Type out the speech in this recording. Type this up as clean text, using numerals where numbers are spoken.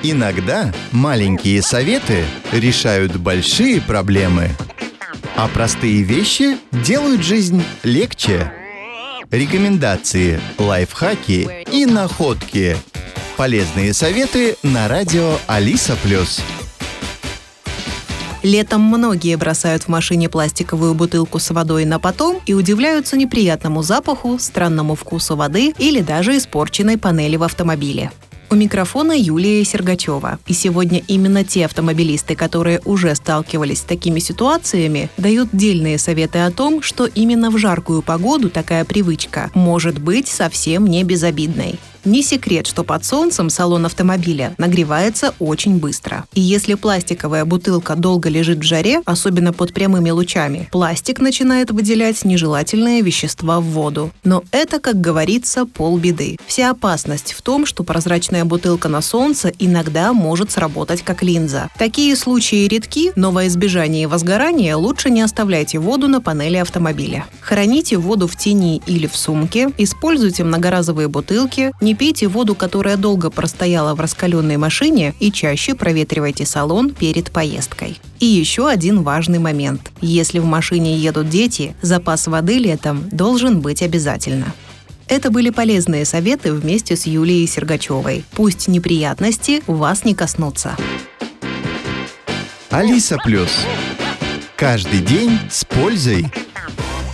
Иногда маленькие советы решают большие проблемы, а простые вещи делают жизнь легче. Рекомендации, лайфхаки и находки. Полезные советы на радио Алиса+. Летом многие бросают в машине пластиковую бутылку с водой на потом и удивляются неприятному запаху, странному вкусу воды или даже испорченной панели в автомобиле. У микрофона Юлия Сергачева. И сегодня именно те автомобилисты, которые уже сталкивались с такими ситуациями, дают дельные советы о том, что именно в жаркую погоду такая привычка может быть совсем не безобидной. Не секрет, что под солнцем салон автомобиля нагревается очень быстро. И если пластиковая бутылка долго лежит в жаре, особенно под прямыми лучами, пластик начинает выделять нежелательные вещества в воду. Но это, как говорится, полбеды. Вся опасность в том, что прозрачная бутылка на солнце иногда может сработать как линза. Такие случаи редки, но во избежание возгорания лучше не оставляйте воду на панели автомобиля. Храните воду в тени или в сумке, используйте многоразовые бутылки, не пейте воду, которая долго простояла в раскаленной машине, и чаще проветривайте салон перед поездкой. И еще один важный момент. Если в машине едут дети, запас воды летом должен быть обязательно. Это были полезные советы вместе с Юлией Сергачевой. Пусть неприятности вас не коснутся. Алиса+. Каждый день с пользой.